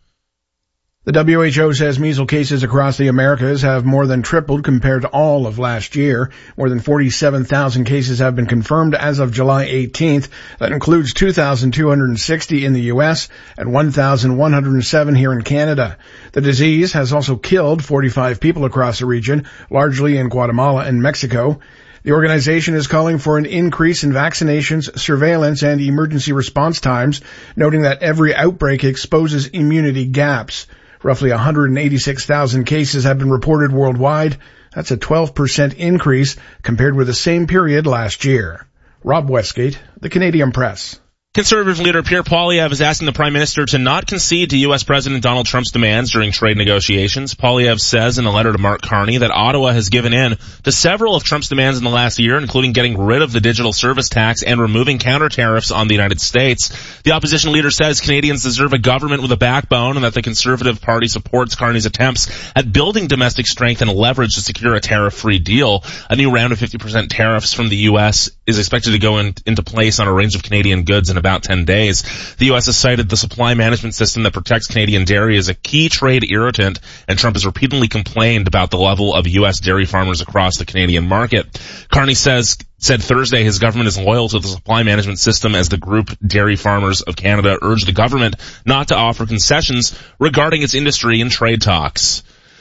The W H O says measles cases across the Americas have more than tripled compared to all of last year. More than forty-seven thousand cases have been confirmed as of July eighteenth. That includes two thousand two hundred sixty in the U S and one thousand one hundred seven here in Canada. The disease has also killed forty-five people across the region, largely in Guatemala and Mexico. The organization is calling for an increase in vaccinations, surveillance, and emergency response times, noting that every outbreak exposes immunity gaps. Roughly one hundred eighty-six thousand cases have been reported worldwide. That's a twelve percent increase compared with the same period last year. Rob Westgate, The Canadian Press. Conservative leader Pierre Poilievre is asking the Prime Minister to not concede to U S President Donald Trump's demands during trade negotiations. Poilievre says in a letter to Mark Carney that Ottawa has given in to several of Trump's demands in the last year, including getting rid of the digital service tax and removing counter tariffs on the United States. The opposition leader says Canadians deserve a government with a backbone and that the Conservative Party supports Carney's attempts at building domestic strength and leverage to secure a tariff-free deal. A new round of fifty percent tariffs from the U S is expected to go in, into place on a range of Canadian goods in about ten days. The U S has cited the supply management system that protects Canadian dairy as a key trade irritant, and Trump has repeatedly complained about the level of U S dairy farmers across the Canadian market. Carney says said Thursday his government is loyal to the supply management system as the group Dairy Farmers of Canada urged the government not to offer concessions regarding its industry in trade talks.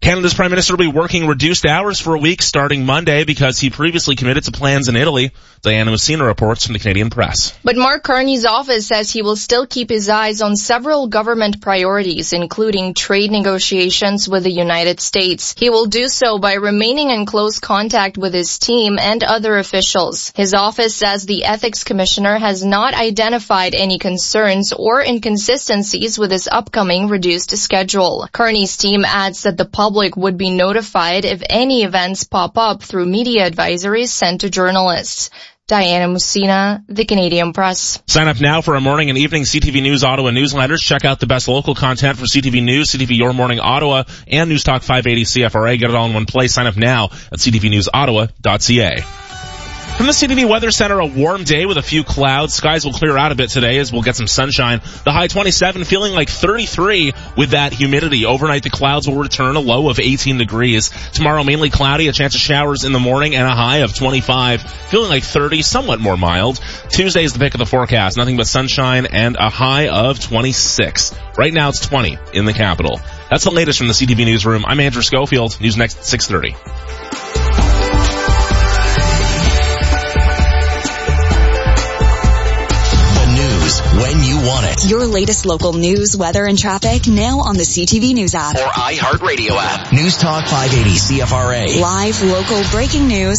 Canada's Prime Minister will be working reduced hours for a week starting Monday because he previously committed to plans in Italy. Diana Messina reports from the Canadian Press. But Mark Carney's office says he will still keep his eyes on several government priorities, including trade negotiations with the United States. He will do so by remaining in close contact with his team and other officials. His office says the ethics commissioner has not identified any concerns or inconsistencies with his upcoming reduced schedule. Carney's team adds that the public Public would be notified if any events pop up through media advisories sent to journalists. Diana Messina, the Canadian Press. Sign up now for our morning and evening C T V News Ottawa newsletters. Check out the best local content for C T V News, C T V Your Morning Ottawa, and News Talk five eighty C F R A. Get it all in one place. Sign up now at c t v news ottawa dot c a. From the C T V Weather Center, a warm day with a few clouds. Skies will clear out a bit today as we'll get some sunshine. The high twenty-seven, feeling like thirty-three with that humidity. Overnight, the clouds will return, a low of eighteen degrees. Tomorrow, mainly cloudy, a chance of showers in the morning, and a high of twenty-five. Feeling like thirty, somewhat more mild. Tuesday is the pick of the forecast. Nothing but sunshine and a high of twenty-six. Right now, it's twenty in the capital. That's the latest from the C T V Newsroom. I'm Andrew Schofield. News next at six thirty. When you want it. Your latest local news, weather, and traffic now on the C T V News app. Or iHeartRadio app. News Talk five eighty C F R A. Live local breaking news